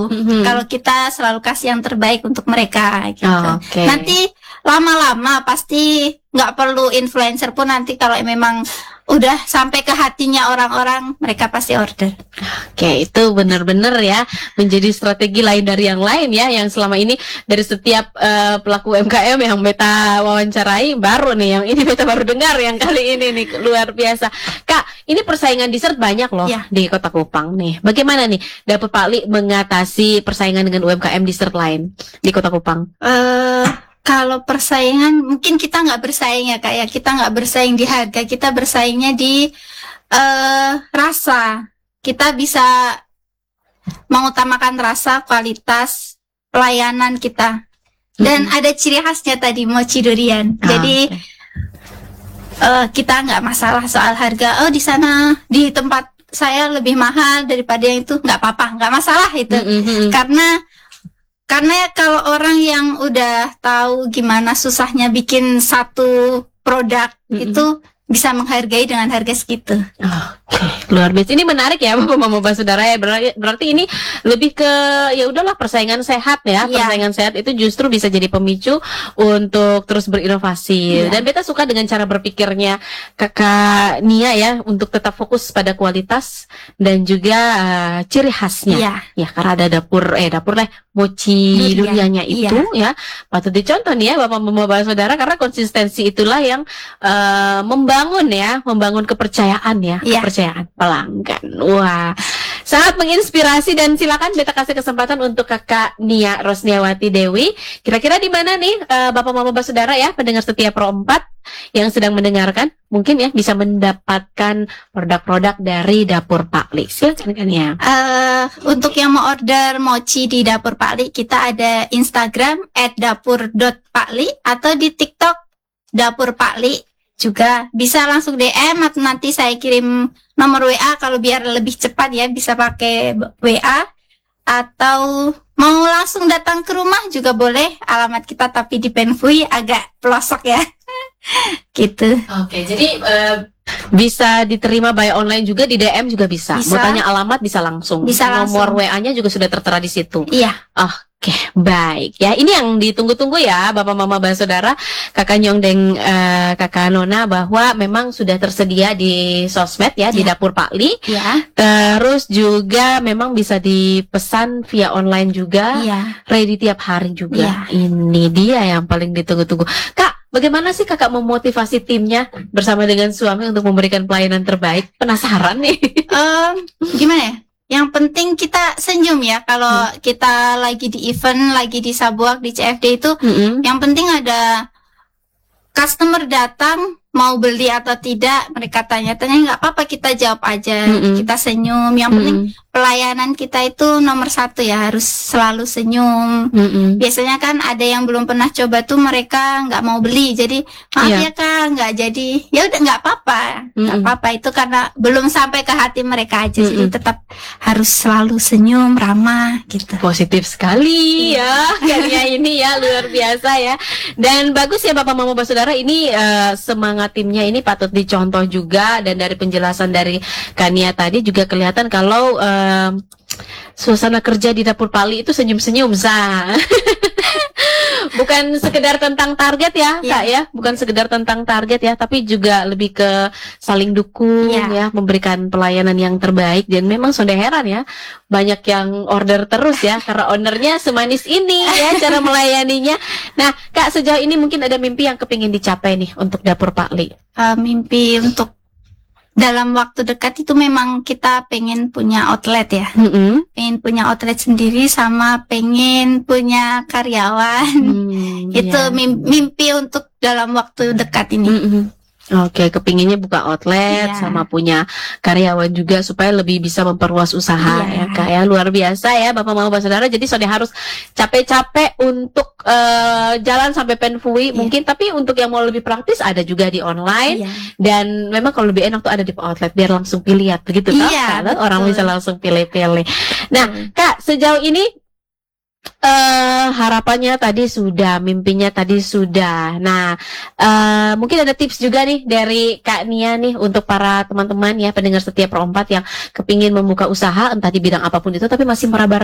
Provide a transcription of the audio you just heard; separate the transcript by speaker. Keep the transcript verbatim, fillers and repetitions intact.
Speaker 1: Mm-hmm.
Speaker 2: Kalau kita selalu kasih yang terbaik untuk mereka gitu.
Speaker 1: Oh, okay.
Speaker 2: Nanti lama-lama pasti nggak perlu influencer pun, nanti kalau memang udah sampai ke hatinya orang-orang, mereka pasti order.
Speaker 1: Oke, itu benar-benar ya menjadi strategi lain dari yang lain ya, yang selama ini dari setiap uh, pelaku U M K M yang Beta wawancarai, baru nih yang ini Beta baru dengar yang kali ini nih, luar biasa. Kak, ini persaingan dessert banyak loh ya di Kota Kupang nih. Bagaimana nih Dapur Pak Li mengatasi persaingan dengan U M K M dessert lain di Kota Kupang?
Speaker 2: Uh, Kalau persaingan mungkin kita nggak bersaing ya Kak ya, kita nggak bersaing di harga, kita bersaingnya di uh, rasa. Kita bisa mengutamakan rasa, kualitas, pelayanan kita. Dan mm-hmm. ada ciri khasnya tadi, mochi durian. Oh, Jadi okay. uh, kita nggak masalah soal harga. Oh di sana, di tempat saya lebih mahal daripada yang itu, nggak apa-apa, nggak masalah itu. Mm-hmm. Karena Karena kalau orang yang udah tahu gimana susahnya bikin satu produk mm-hmm. itu bisa menghargai dengan harga segitu.
Speaker 1: Oke, okay. Luar biasa. Ini menarik ya, Bapak Mama Saudara ya. Berarti, berarti ini lebih ke ya udahlah persaingan sehat ya. Yeah. Persaingan sehat itu justru bisa jadi pemicu untuk terus berinovasi. Yeah. Dan Beta suka dengan cara berpikirnya Kakak Nia ya, untuk tetap fokus pada kualitas dan juga uh, ciri khasnya. Yeah. Ya, karena ada dapur eh dapur lah mochi duriannya itu yeah. ya. Patut dicontoh nih ya Bapak Mama Saudara, karena konsistensi itulah yang uh, membangun Membangun ya, membangun kepercayaan ya, yeah. kepercayaan pelanggan. Wah, sangat menginspirasi, dan silakan Beta kasih kesempatan untuk Kakak Nia Rosniawati Dewi. Kira-kira di mana nih uh, Bapak Mama Saudara ya, pendengar setia Pro empat yang sedang mendengarkan, mungkin ya bisa mendapatkan produk-produk dari Dapur Pak Li. Silakan kan ya.
Speaker 2: Uh, untuk yang mau order mochi di Dapur Pak Li, kita ada Instagram at dapur dot pakli atau di TikTok Dapur Pak Li. Juga bisa langsung D M atau nanti saya kirim nomor W A kalau biar lebih cepat ya, bisa pakai W A atau mau langsung datang ke rumah juga boleh. Alamat kita tapi di Penfui, agak pelosok ya. Gitu.
Speaker 1: Oke, jadi uh, bisa diterima by online juga, di D M juga bisa. bisa. Mau tanya alamat bisa langsung.
Speaker 2: Bisa
Speaker 1: Nomor
Speaker 2: langsung.
Speaker 1: W A-nya juga sudah tertera di situ.
Speaker 2: Iya.
Speaker 1: Oh. Oke, baik ya. Ini yang ditunggu-tunggu ya, Bapak Mama Saudara, Kakak Nyong dan uh, Kakak Nona, bahwa memang sudah tersedia di sosmed ya, ya. Di Dapur Pak Li.
Speaker 2: Ya.
Speaker 1: Terus juga memang bisa dipesan via online juga,
Speaker 2: ya.
Speaker 1: Ready tiap hari juga. Ya. Ini dia yang paling ditunggu-tunggu. Kak, bagaimana sih Kakak memotivasi timnya bersama dengan suami untuk memberikan pelayanan terbaik? Penasaran nih.
Speaker 2: Um, gimana ya? Yang penting kita senyum ya. Kalau hmm. kita lagi di event, lagi di Sabuak, di C F D itu, hmm. yang penting ada customer datang, mau beli atau tidak, mereka tanya-tanya, nggak apa-apa, kita jawab aja, mm-hmm. kita senyum. Yang penting mm-hmm. pelayanan kita itu nomor satu ya, harus selalu senyum. Mm-hmm. Biasanya kan ada yang belum pernah coba tuh mereka nggak mau beli, jadi maaf yeah. ya Kak, nggak jadi, ya udah nggak apa-apa, nggak mm-hmm. apa-apa, itu karena belum sampai ke hati mereka aja, mm-hmm. jadi tetap harus selalu senyum, ramah gitu.
Speaker 1: Positif sekali ya, kalian ini ya, luar biasa ya, dan bagus ya Bapak Mama Saudara, ini uh, semangat timnya ini patut dicontoh juga. Dan dari penjelasan dari Kania tadi juga kelihatan kalau um, suasana kerja di Dapur Pak Li itu senyum-senyum sah. Bukan sekedar tentang target ya, yeah. Kak ya, bukan sekedar tentang target ya, tapi juga lebih ke saling dukung yeah. ya, memberikan pelayanan yang terbaik. Dan memang sudah heran ya, banyak yang order terus ya, karena ownernya semanis ini ya cara melayaninya. Nah Kak, sejauh ini mungkin ada mimpi yang kepingin dicapai nih untuk Dapur Pak Li?
Speaker 2: Uh, mimpi untuk dalam waktu dekat itu memang kita pengen punya outlet ya, mm-hmm. pengen punya outlet sendiri, sama pengen punya karyawan. Mm, itu yeah. mimpi untuk dalam waktu dekat ini. Mm-hmm.
Speaker 1: Oke, kepinginnya buka outlet yeah. sama punya karyawan juga supaya lebih bisa memperluas usaha yeah. ya Kak ya. Luar biasa ya Bapak Mama Saudara. Jadi sudah harus capek-capek untuk uh, jalan sampai Penfui yeah. mungkin, tapi untuk yang mau lebih praktis ada juga di online yeah. dan memang kalau lebih enak tuh ada di outlet biar langsung pilih ya begitu
Speaker 2: yeah,
Speaker 1: kan? Orang bisa langsung pilih-pilih. Nah hmm. Kak, sejauh ini Uh, harapannya tadi sudah, mimpinya tadi sudah. Nah, uh, mungkin ada tips juga nih dari Kak Nia nih untuk para teman-teman ya, pendengar setia Pro empat yang kepingin membuka usaha entah di bidang apapun itu tapi masih meraba-raba